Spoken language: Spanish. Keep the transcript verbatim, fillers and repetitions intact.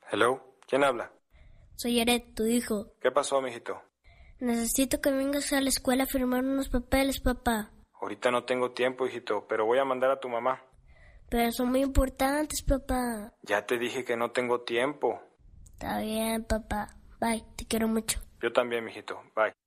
Hello, ¿quién habla? Soy Yaret, tu hijo. ¿Qué pasó, mijito? Necesito que vengas a la escuela a firmar unos papeles, papá. Ahorita no tengo tiempo, hijito, pero voy a mandar a tu mamá. Pero son muy importantes, papá. Ya te dije que no tengo tiempo. Está bien, papá. Bye, te quiero mucho. Yo también, mijito. Bye.